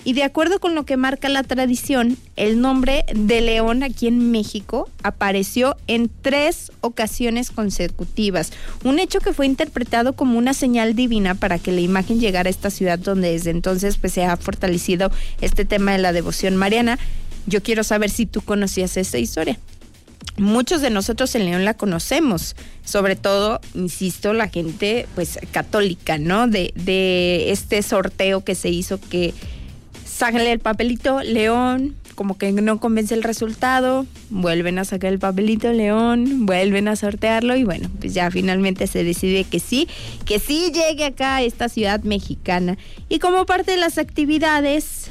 y de acuerdo con lo que marca la tradición, el nombre de León aquí en México apareció en 3 ocasiones consecutivas, un hecho que fue interpretado como una señal divina para que la imagen llegara a esta ciudad donde desde entonces pues se ha fortalecido este tema de la devoción mariana. Yo quiero saber si tú conocías esta historia. Muchos de nosotros en León la conocemos, sobre todo, insisto, la gente pues católica, ¿no? De este sorteo que se hizo, que sale el papelito, León, como que no convence el resultado, vuelven a sacar el papelito, León, vuelven a sortearlo y bueno, pues ya finalmente se decide que sí llegue acá a esta ciudad mexicana. Y como parte de las actividades,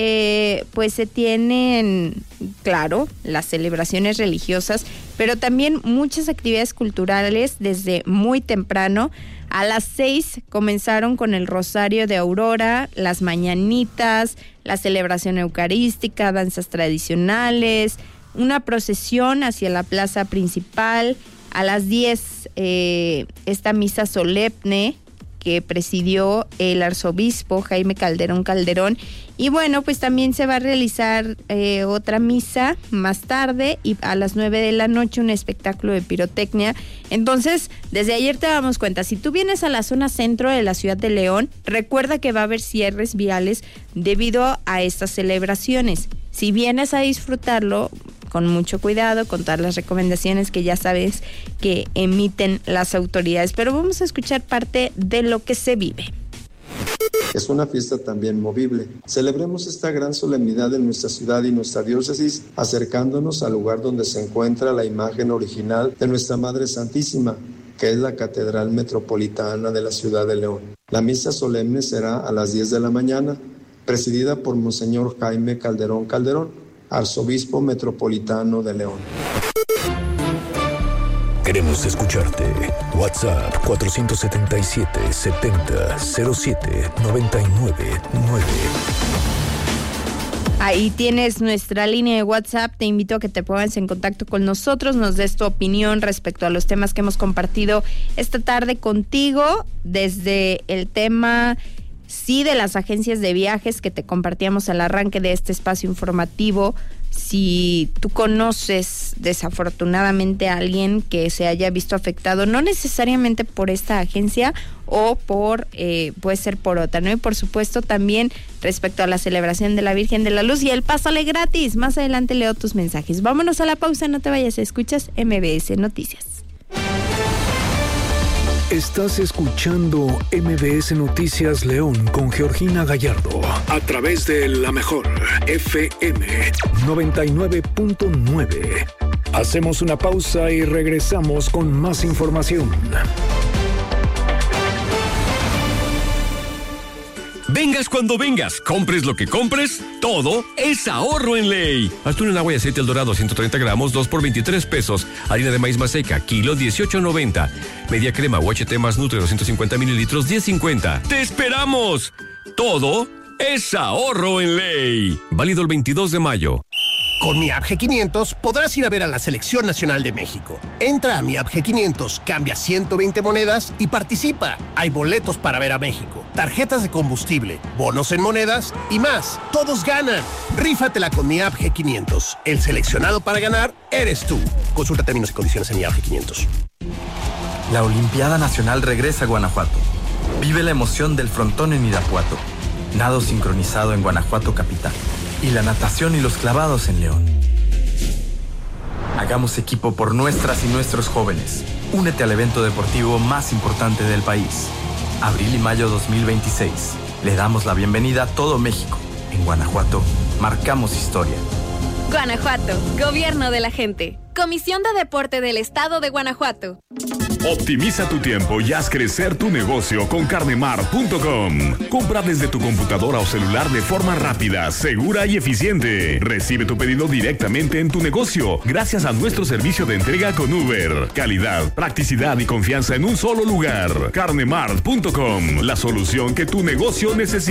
pues se tienen, claro, las celebraciones religiosas, pero también muchas actividades culturales desde muy temprano. A las 6 comenzaron con el Rosario de Aurora, las mañanitas, la celebración eucarística, danzas tradicionales, una procesión hacia la plaza principal. A las 10 esta misa solemne que presidió el arzobispo Jaime Calderón. Y bueno, pues también se va a realizar otra misa más tarde y a las 9 de la noche un espectáculo de pirotecnia. Entonces, desde ayer te damos cuenta, si tú vienes a la zona centro de la ciudad de León, recuerda que va a haber cierres viales debido a estas celebraciones. Si vienes a disfrutarlo, con mucho cuidado, con todas las recomendaciones que ya sabes que emiten las autoridades. Pero vamos a escuchar parte de lo que se vive. Es una fiesta también movible. Celebremos esta gran solemnidad en nuestra ciudad y nuestra diócesis, acercándonos al lugar donde se encuentra la imagen original de nuestra Madre Santísima, que es la Catedral Metropolitana de la ciudad de León. La misa solemne será a las 10 de la mañana, presidida por Monseñor Jaime Calderón, arzobispo metropolitano de León. Queremos escucharte. WhatsApp 477-70-07-99-9. Ahí tienes nuestra línea de WhatsApp. Te invito a que te pongas en contacto con nosotros, nos des tu opinión respecto a los temas que hemos compartido esta tarde contigo, desde el tema sí de las agencias de viajes que te compartíamos al arranque de este espacio informativo. Si tú conoces desafortunadamente a alguien que se haya visto afectado, no necesariamente por esta agencia o por, puede ser por otra, ¿no? Y por supuesto también respecto a la celebración de la Virgen de la Luz y el pásale gratis. Más adelante leo tus mensajes. Vámonos a la pausa, no te vayas, escuchas MBS Noticias. Estás escuchando MBS Noticias León con Georgina Gallardo a través de la mejor FM 99.9. Hacemos una pausa y regresamos con más información. Vengas cuando vengas, compres lo que compres, todo es ahorro en Ley. Atún en agua y aceite El Dorado 130 gramos, 2 por 23 pesos. Harina de maíz maseca, kilo 18.90. Media crema UHT más Nutre 250 mililitros, 10.50. ¡Te esperamos! Todo es ahorro en Ley. Válido el 22 de mayo. Con mi app G500 podrás ir a ver a la Selección Nacional de México. Entra a mi app G500, cambia 120 monedas y participa. Hay boletos para ver a México, tarjetas de combustible, bonos en monedas y más. ¡Todos ganan! Rífatela con mi app G500. El seleccionado para ganar eres tú. Consulta términos y condiciones en mi app G500. La Olimpiada Nacional regresa a Guanajuato. Vive la emoción del frontón en Irapuato. Nado sincronizado en Guanajuato capital. Y la natación y los clavados en León. Hagamos equipo por nuestras y nuestros jóvenes. Únete al evento deportivo más importante del país. Abril y mayo 2026. Le damos la bienvenida a todo México. En Guanajuato, marcamos historia. Guanajuato, Gobierno de la Gente. Comisión de Deporte del Estado de Guanajuato. Optimiza tu tiempo y haz crecer tu negocio con carnemart.com. Compra desde tu computadora o celular de forma rápida, segura y eficiente. Recibe tu pedido directamente en tu negocio gracias a nuestro servicio de entrega con Uber. Calidad, practicidad y confianza en un solo lugar. Carnemart.com, la solución que tu negocio necesita.